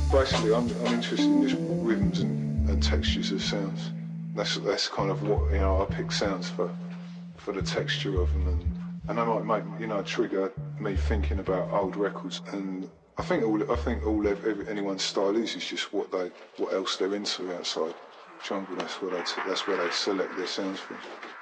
Basically, I'm interested in just rhythms and textures of sounds. That's kind of what, you know, I pick sounds for the texture of them, and they might make, you know, trigger me thinking about old records. And I think anyone's style is just what else they're into outside jungle. That's where they select their sounds from.